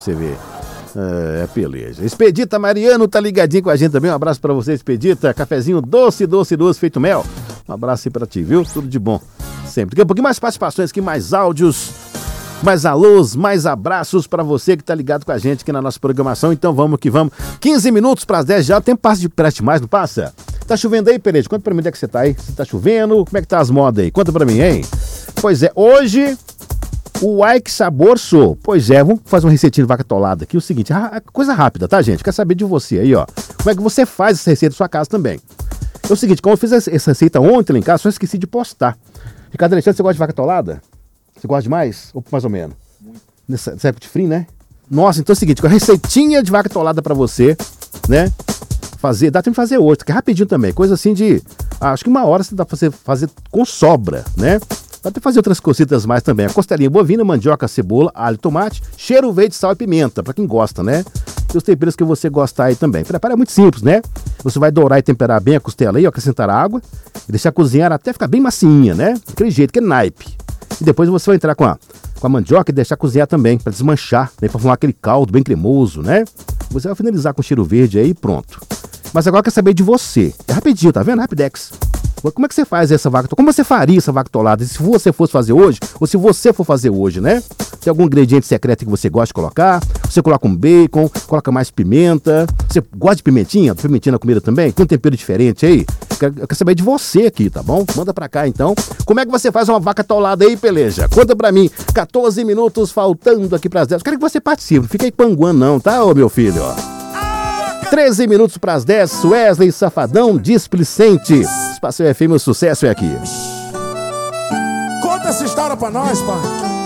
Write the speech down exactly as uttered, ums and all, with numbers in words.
Você vê. É, peleja. Expedita Mariano tá ligadinho com a gente também. Um abraço pra você, Expedita. Cafezinho doce, doce, doce, feito mel. Um abraço aí pra ti, viu? Tudo de bom. Sempre. Daqui a pouquinho mais participações aqui, mais áudios, mais alôs, mais abraços pra você que tá ligado com a gente aqui na nossa programação. Então vamos que vamos. quinze minutos pras dez já. O tempo passa de preste mais, não passa? Tá chovendo aí, Pereira? Conta pra mim onde é que você tá aí. Se tá chovendo, como é que tá as modas aí? Conta pra mim, hein? Pois é, hoje... O Ai que sabor sou. Pois é, vamos fazer uma receitinha de vaca atolada aqui. O seguinte, coisa rápida, tá, gente? Quero saber de você aí, ó. Como é que você faz essa receita na sua casa também? É o seguinte, como eu fiz essa receita ontem lá em casa, só esqueci de postar. Ricardo Alexandre, você gosta de vaca atolada? Você gosta demais? Ou mais ou menos? Muito. Nessa, nessa época de frio, né? Nossa, então é o seguinte, com a receitinha de vaca atolada pra você, né? Fazer, dá tempo de fazer hoje, que é rapidinho também. Coisa assim de, ah, acho que uma hora você dá pra fazer, fazer com sobra, né? Dá até fazer outras cositas mais também. A costelinha bovina, mandioca, cebola, alho, tomate, cheiro verde, sal e pimenta, pra quem gosta, né? E os temperos que você gostar aí também. Prepara é muito simples, né? Você vai dourar e temperar bem a costela aí, ó, acrescentar água e deixar cozinhar até ficar bem macinha, né? Daquele jeito, que é naipe. E depois você vai entrar com a, com a mandioca e deixar cozinhar também, pra desmanchar, né? Pra formar aquele caldo bem cremoso, né? Você vai finalizar com cheiro verde aí e pronto. Mas agora eu quero saber de você. É rapidinho, tá vendo? Rapidex. Como é que você faz essa vaca? Como você faria essa vaca atolada? Se você fosse fazer hoje, ou se você for fazer hoje, né? Tem algum ingrediente secreto que você gosta de colocar? Você coloca um bacon, coloca mais pimenta. Você gosta de pimentinha? Pimentinha na comida também? Tem um tempero diferente aí? Eu quero, eu quero saber de você aqui, tá bom? Manda pra cá, então. Como é que você faz uma vaca atolada aí, peleja? Conta pra mim. quatorze minutos faltando aqui pras dez. Quero que você participe. Não fica aí panguando não, tá, ô meu filho? treze minutos pras dez. Wesley Safadão, displicente. Espaço F M, o sucesso é aqui. Conta essa história pra nós, pai.